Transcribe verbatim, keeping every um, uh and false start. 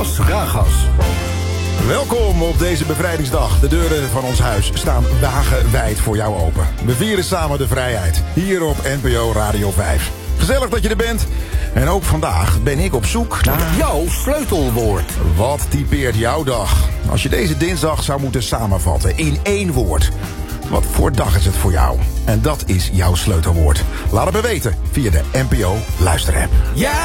Gas, Ragas. Welkom op deze bevrijdingsdag. De deuren van ons huis staan wagenwijd voor jou open. We vieren samen de vrijheid. Hier op N P O Radio vijf. Gezellig dat je er bent. En ook vandaag ben ik op zoek naar jouw sleutelwoord. Wat typeert jouw dag? Als je deze dinsdag zou moeten samenvatten in één woord. Wat voor dag is het voor jou? En dat is jouw sleutelwoord. Laat het me weten via de N P O luisterapp. Ja!